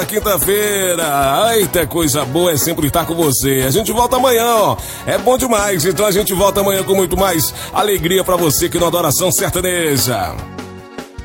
Quinta-feira, eita, coisa boa é sempre estar com você. A gente volta amanhã, ó. É bom demais, então a gente volta amanhã com muito mais alegria pra você que na Adoração Sertaneja.